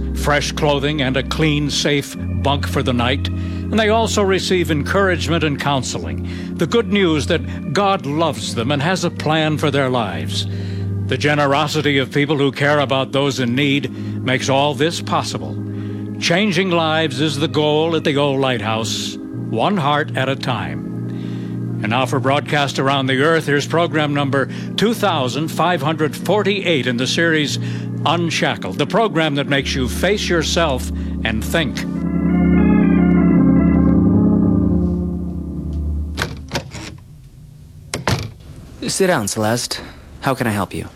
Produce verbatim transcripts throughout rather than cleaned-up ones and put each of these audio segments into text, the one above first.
fresh clothing, and a clean, safe bunk for the night. And they also receive encouragement and counseling. The good news that God loves them and has a plan for their lives. The generosity of people who care about those in need makes all this possible. Changing lives is the goal at the Old Lighthouse, one heart at a time. And now for broadcast around the earth, here's program number two thousand five hundred forty-eight in the series Unshackled, the program that makes you face yourself and think. Sit down, Celeste. How can I help you?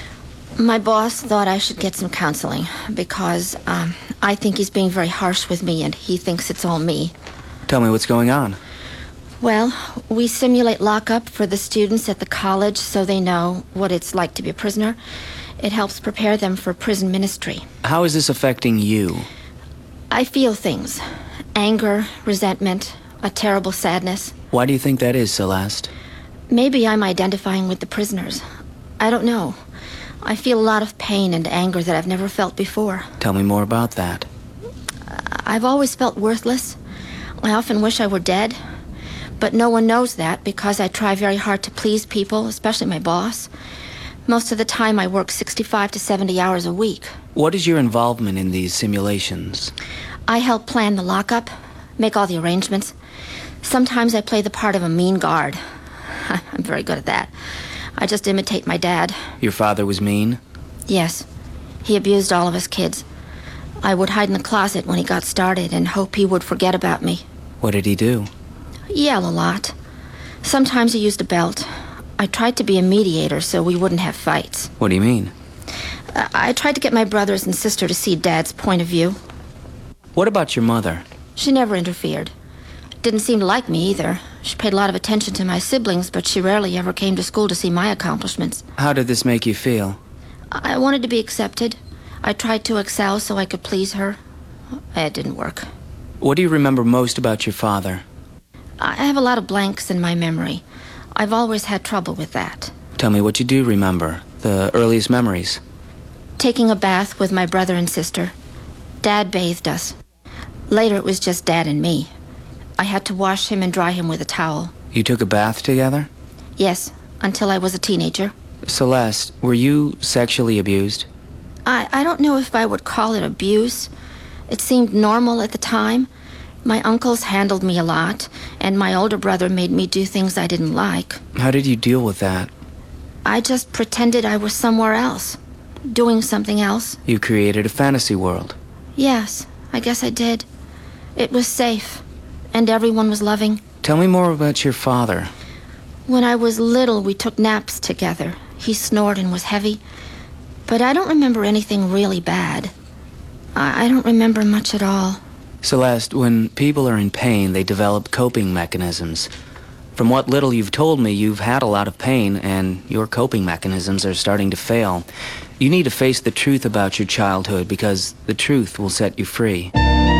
My boss thought I should get some counseling because um, I think he's being very harsh with me and he thinks it's all me. Tell me what's going on. Well, we simulate lockup for the students at the college so they know what it's like to be a prisoner. It helps prepare them for prison ministry. How is this affecting you? I feel things. Anger, resentment, a terrible sadness. Why do you think that is, Celeste? Maybe I'm identifying with the prisoners. I don't know. I feel a lot of pain and anger that I've never felt before. Tell me more about that. I've always felt worthless. I often wish I were dead. But no one knows that because I try very hard to please people, especially my boss. Most of the time I work sixty-five to seventy hours a week. What is your involvement in these simulations? I help plan the lockup, make all the arrangements. Sometimes I play the part of a mean guard. I'm very good at that. I just imitate my dad. Your father was mean? Yes. He abused all of us kids. I would hide in the closet when he got started and hope he would forget about me. What did he do? Yell a lot. Sometimes he used a belt. I tried to be a mediator so we wouldn't have fights. What do you mean? I, I tried to get my brothers and sister to see Dad's point of view. What about your mother? She never interfered. Didn't seem to like me either. She paid a lot of attention to my siblings, but she rarely ever came to school to see my accomplishments. How did this make you feel? I wanted to be accepted. I tried to excel so I could please her. It didn't work. What do you remember most about your father? I have a lot of blanks in my memory. I've always had trouble with that. Tell me what you do remember, the earliest memories. Taking a bath with my brother and sister. Dad bathed us. Later it was just Dad and me. I had to wash him and dry him with a towel. You took a bath together? Yes, until I was a teenager. Celeste, were you sexually abused? I, I don't know if I would call it abuse. It seemed normal at the time. My uncles handled me a lot, and my older brother made me do things I didn't like. How did you deal with that? I just pretended I was somewhere else, doing something else. You created a fantasy world. Yes, I guess I did. It was safe, and everyone was loving. Tell me more about your father. When I was little, we took naps together. He snored and was heavy, but I don't remember anything really bad. I, I don't remember much at all. Celeste, when people are in pain, they develop coping mechanisms. From what little you've told me, you've had a lot of pain, and your coping mechanisms are starting to fail. You need to face the truth about your childhood, because the truth will set you free.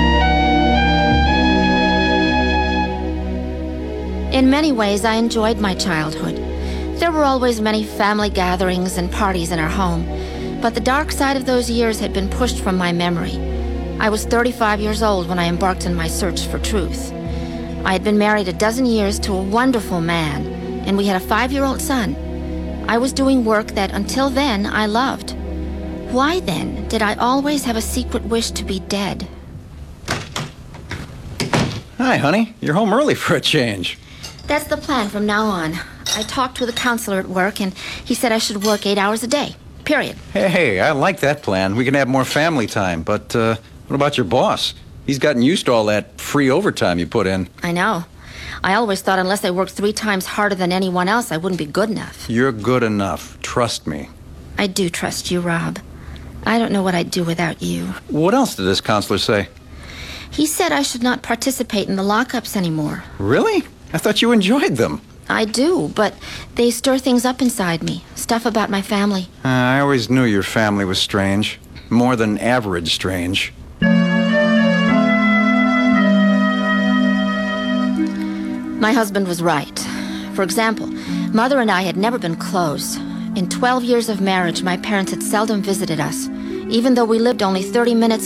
In many ways, I enjoyed my childhood. There were always many family gatherings and parties in our home, but the dark side of those years had been pushed from my memory. I was thirty-five years old when I embarked on my search for truth. I had been married a dozen years to a wonderful man, and we had a five-year-old son. I was doing work that, until then, I loved. Why, then, did I always have a secret wish to be dead? Hi, honey. You're home early for a change. That's the plan from now on. I talked with a counselor at work, and he said I should work eight hours a day, period. Hey, hey, I like that plan. We can have more family time, but, uh... what about your boss? He's gotten used to all that free overtime you put in. I know. I always thought unless I worked three times harder than anyone else, I wouldn't be good enough. You're good enough. Trust me. I do trust you, Rob. I don't know what I'd do without you. What else did this counselor say? He said I should not participate in the lockups anymore. Really? I thought you enjoyed them. I do, but they stir things up inside me. Stuff about my family. Uh, I always knew your family was strange. More than average strange. My husband was right. For example, Mother and I had never been close. In twelve years of marriage, my parents had seldom visited us, even though we lived only thirty minutes